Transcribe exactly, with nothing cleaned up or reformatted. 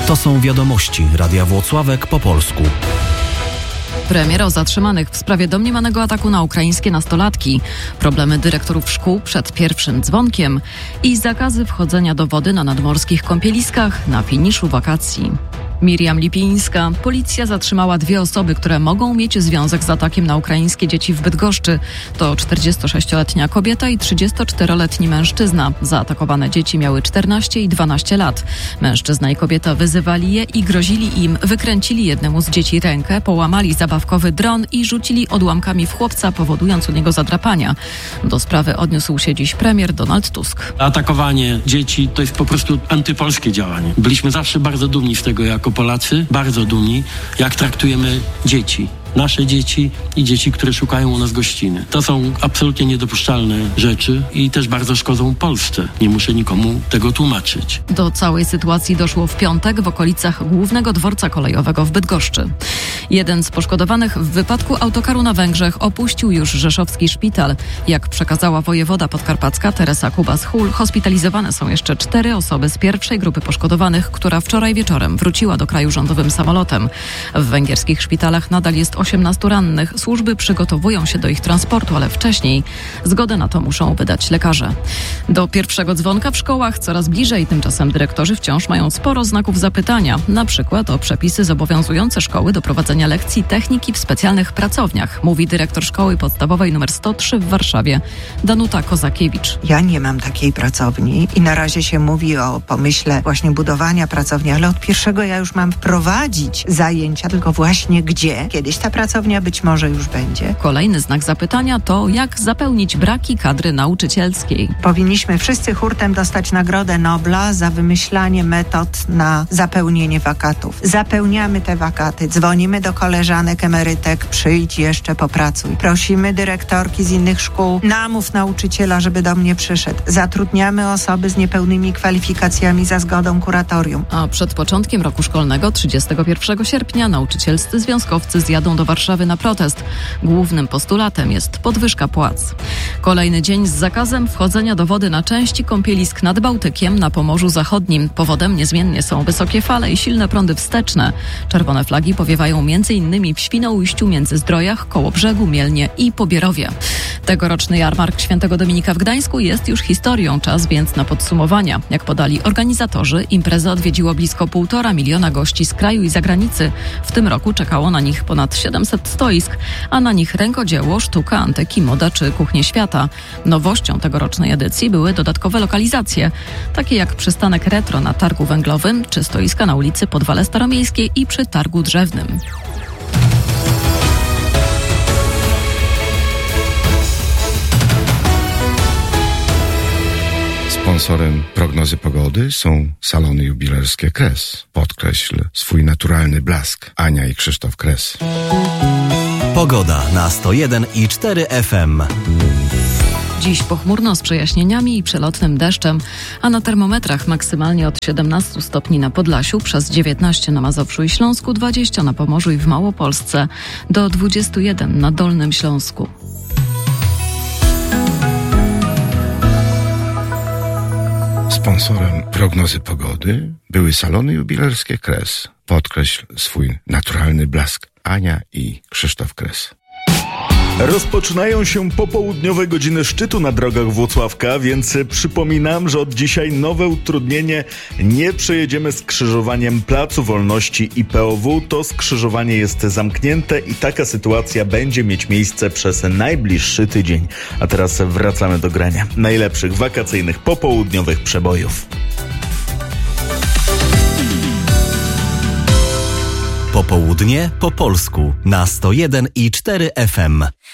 To są wiadomości Radia Włocławek po polsku. Premier o zatrzymanych w sprawie domniemanego ataku na ukraińskie nastolatki, problemy dyrektorów szkół przed pierwszym dzwonkiem i zakazy wchodzenia do wody na nadmorskich kąpieliskach na finiszu wakacji. Miriam Lipińska. Policja zatrzymała dwie osoby, które mogą mieć związek z atakiem na ukraińskie dzieci w Bydgoszczy. To czterdziestosześcioletnia kobieta i trzydziestoczteroletni mężczyzna. Zaatakowane dzieci miały czternaście i dwanaście lat. Mężczyzna i kobieta wyzywali je i grozili im. Wykręcili jednemu z dzieci rękę, połamali zabawkowy dron i rzucili odłamkami w chłopca, powodując u niego zadrapania. Do sprawy odniósł się dziś premier Donald Tusk. Atakowanie dzieci to jest po prostu antypolskie działanie. Byliśmy zawsze bardzo dumni z tego, jako Polacy, bardzo dumni, jak traktujemy dzieci. Nasze dzieci i dzieci, które szukają u nas gościny. To są absolutnie niedopuszczalne rzeczy i też bardzo szkodzą Polsce. Nie muszę nikomu tego tłumaczyć. Do całej sytuacji doszło w piątek w okolicach głównego dworca kolejowego w Bydgoszczy. Jeden z poszkodowanych w wypadku autokaru na Węgrzech opuścił już rzeszowski szpital. Jak przekazała wojewoda podkarpacka Teresa Kubas-Hul, hospitalizowane są jeszcze cztery osoby z pierwszej grupy poszkodowanych, która wczoraj wieczorem wróciła do kraju rządowym samolotem. W węgierskich szpitalach nadal jest osiemnastu rannych. Służby przygotowują się do ich transportu, ale wcześniej zgodę na to muszą wydać lekarze. Do pierwszego dzwonka w szkołach coraz bliżej, tymczasem dyrektorzy wciąż mają sporo znaków zapytania, na przykład o przepisy zobowiązujące szkoły do prowadzenia lekcji techniki w specjalnych pracowniach, mówi dyrektor szkoły podstawowej nr sto trzy w Warszawie, Danuta Kozakiewicz. Ja nie mam takiej pracowni i na razie się mówi o pomyśle właśnie budowania pracowni, ale od pierwszego ja już mam prowadzić zajęcia, tylko właśnie gdzie? Kiedyś ta pracownia być może już będzie. Kolejny znak zapytania to, jak zapełnić braki kadry nauczycielskiej. Powinniśmy wszyscy hurtem dostać Nagrodę Nobla za wymyślanie metod na zapełnienie wakatów. Zapełniamy te wakaty, dzwonimy do koleżanek, emerytek, przyjdź jeszcze, popracuj. Prosimy dyrektorki z innych szkół, namów nauczyciela, żeby do mnie przyszedł. Zatrudniamy osoby z niepełnymi kwalifikacjami za zgodą kuratorium. A przed początkiem roku szkolnego, trzydziestego pierwszego sierpnia, nauczycielscy związkowcy zjadą do Warszawy na protest. Głównym postulatem jest podwyżka płac. Kolejny dzień z zakazem wchodzenia do wody na części kąpielisk nad Bałtykiem na Pomorzu Zachodnim. Powodem niezmiennie są wysokie fale i silne prądy wsteczne. Czerwone flagi powiewają między innymi w Świnoujściu, Międzyzdrojach, Kołobrzegu, Mielnie i Pobierowie. Tegoroczny jarmark Świętego Dominika w Gdańsku jest już historią, czas więc na podsumowania. Jak podali organizatorzy, imprezę odwiedziło blisko półtora miliona gości z kraju i zagranicy. W tym roku czekało na nich ponad siedemset stoisk, a na nich rękodzieło, sztuka, antyki, moda czy kuchnie świata. Nowością tegorocznej edycji były dodatkowe lokalizacje, takie jak przystanek retro na targu węglowym, czy stoiska na ulicy Podwale Staromiejskie i przy targu drzewnym. Sponsorem prognozy pogody są salony jubilerskie Kres. Podkreśl swój naturalny blask. Ania i Krzysztof Kres. Pogoda na sto jeden i cztery F M. Dziś pochmurno z przejaśnieniami i przelotnym deszczem, a na termometrach maksymalnie od siedemnastu stopni na Podlasiu, przez dziewiętnaście na Mazowszu i Śląsku, dwadzieścia na Pomorzu i w Małopolsce, do dwudziestu jeden na Dolnym Śląsku. Sponsorem prognozy pogody były salony jubilerskie Kres. Podkreśl swój naturalny blask. Ania i Krzysztof Kres. Rozpoczynają się popołudniowe godziny szczytu na drogach Włocławka, więc przypominam, że od dzisiaj nowe utrudnienie. Nie przejedziemy skrzyżowaniem Placu Wolności i P O W. To skrzyżowanie jest zamknięte i taka sytuacja będzie mieć miejsce przez najbliższy tydzień. A teraz wracamy do grania najlepszych wakacyjnych popołudniowych przebojów. Popołudnie po polsku na sto jeden i cztery F M.